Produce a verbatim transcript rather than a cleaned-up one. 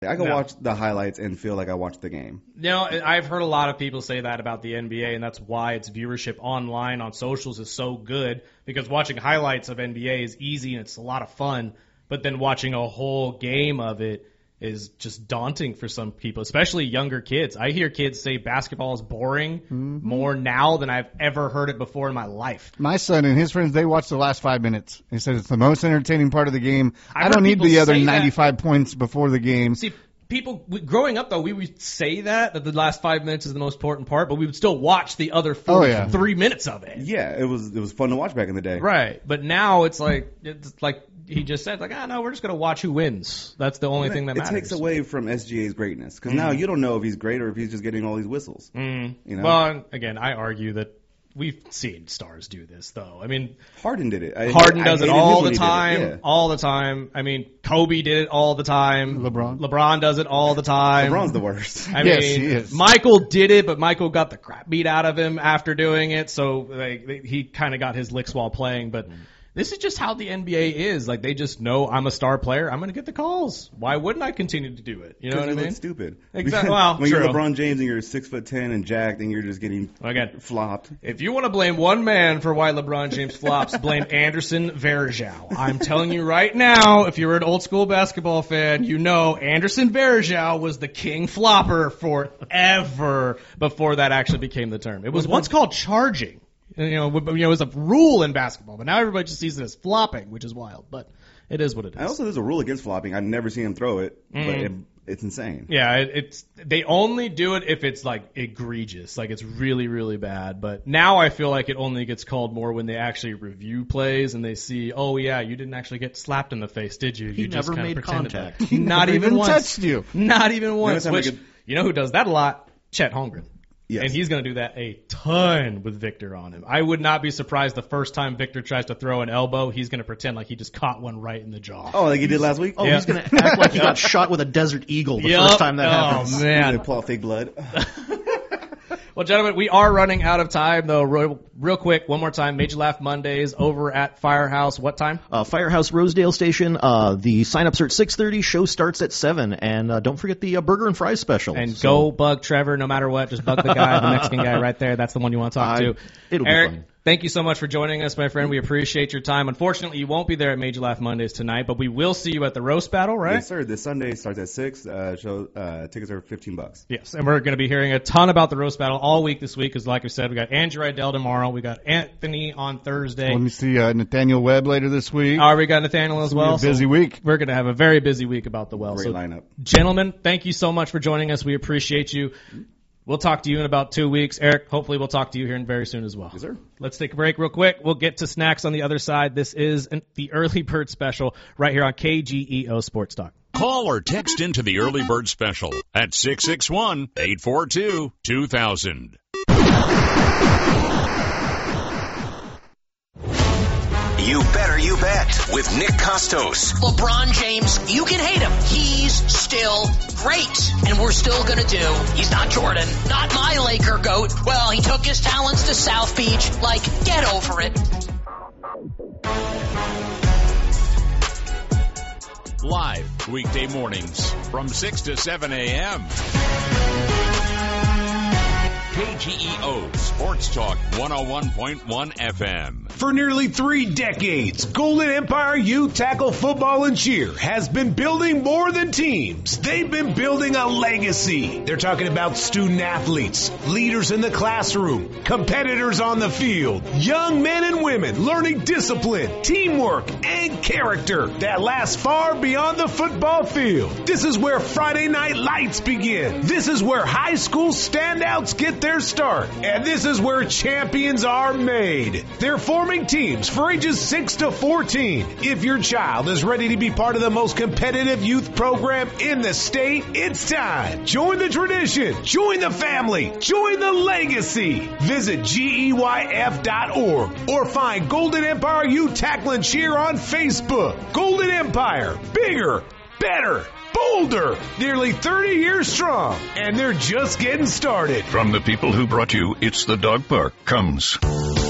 I can no. watch the highlights and feel like I watched the game. You know, I've heard a lot of people say that about the N B A, and that's why its viewership online on socials is so good, because watching highlights of N B A is easy and it's a lot of fun, but then watching a whole game of it is just daunting for some people, especially younger kids. I hear kids say basketball is boring mm-hmm. more now than I've ever heard it before in my life. My son and his friends, they watch the last five minutes. He said it's the most entertaining part of the game. I, I don't need the other ninety-five that. points before the game. See, people, we, growing up, though, we would say that, that the last five minutes is the most important part, but we would still watch the other forty-three oh, yeah. minutes of it. Yeah, it was it was fun to watch back in the day. Right, but now it's like it's like he just said, like, ah, no, we're just going to watch who wins. That's the only it, thing that it matters. It takes away from S G A's greatness, because mm. now you don't know if he's great or if he's just getting all these whistles. Mm. You know? Well, again, I argue that we've seen stars do this, though. I mean, Harden did it. I, Harden I, does I it all the it, time, yeah. all the time. I mean, Kobe did it all the time. LeBron. LeBron does it all the time. LeBron's the worst. I yes, mean, he is. Michael did it, but Michael got the crap beat out of him after doing it, so like, he kind of got his licks while playing, but this is just how the N B A is. Like, they just know I'm a star player. I'm going to get the calls. Why wouldn't I continue to do it? You know what I mean? Look stupid. Exactly. Well, when true. you're LeBron James and you're six foot ten and jacked and you're just getting Again, flopped. If you want to blame one man for why LeBron James flops, blame Anderson Varejao. I'm telling you right now, if you're an old school basketball fan, you know Anderson Varejao was the king flopper forever before that actually became the term. It was once called charging. You know, you know, it was a rule in basketball, but now everybody just sees it as flopping, which is wild. But it is what it is. I also there's a rule against flopping. I've never seen him throw it, mm. but it, it's insane. Yeah, it, it's they only do it if it's like egregious, like it's really, really bad. But now I feel like it only gets called more when they actually review plays and they see, oh yeah, you didn't actually get slapped in the face, did you? He you never just made pretended contact. That. He Not never even, even once. touched you. Not even once. Which Which, you know who does that a lot? Chet Holmgren. Yes. And he's going to do that a ton with Victor on him. I would not be surprised the first time Victor tries to throw an elbow, he's going to pretend like he just caught one right in the jaw. Oh, like he did last week? Oh, yeah. he's going to act like he got shot with a Desert Eagle the yep. first time that oh, happens. Oh, man. They pull out fake blood. Well, gentlemen, we are running out of time, though. Real, real quick, one more time. Made You Laugh Mondays over at Firehouse. What time? Uh, Firehouse Rosedale Station. Uh, the sign-ups are at six thirty. Show starts at seven. And uh, don't forget the uh, burger and fries special. And so, go bug Trevor no matter what. Just bug the guy, the Mexican guy right there. That's the one you want to talk I, to. It'll Eric, be fun. Thank you so much for joining us, my friend. We appreciate your time. Unfortunately, you won't be there at Made You Laugh Mondays tonight, but we will see you at the Roast Battle, right? Yes, sir. This Sunday starts at six. Uh, show uh, tickets are fifteen bucks. Yes, and we're going to be hearing a ton about the Roast Battle all week this week, because like I said, we got Andrew Idell tomorrow. We got Anthony on Thursday. Let me see uh, Nathaniel Webb later this week. Oh, we got Nathaniel as well. A busy so week. We're going to have a very busy week about the well. Great so, lineup. Gentlemen, thank you so much for joining us. We appreciate you. We'll talk to you in about two weeks. Eric, hopefully we'll talk to you here very soon as well. Yes, sir. Let's take a break real quick. We'll get to snacks on the other side. This is an, the Early Bird Special right here on K G E O Sports Talk. Call or text into the Early Bird Special at six six one, eight four two, two thousand. You Better You Bet with Nick Costos. LeBron James, you can hate him. He's still great. And we're still going to do. He's not Jordan. Not my Laker goat. Well, he took his talents to South Beach. Like, get over it. Live weekday mornings from six to seven a.m. K G E O Sports Talk one oh one point one F M. For nearly three decades, Golden Empire Youth Tackle Football and Cheer has been building more than teams. They've been building a legacy. They're talking about student athletes, leaders in the classroom, competitors on the field, young men and women learning discipline, teamwork, and character that lasts far beyond the football field. This is where Friday Night Lights begin. This is where high school standouts get their start. And this is where champions are made. They're forming teams for ages six to fourteen. If your child is ready to be part of the most competitive youth program in the state, it's time. Join the tradition. Join the family. Join the legacy. Visit G E Y F dot org or find Golden Empire Youth Tackle and Cheer on Facebook. Golden Empire. Bigger. Better. Bolder, nearly thirty years strong, and they're just getting started. From the people who brought you It's the Dog Park comes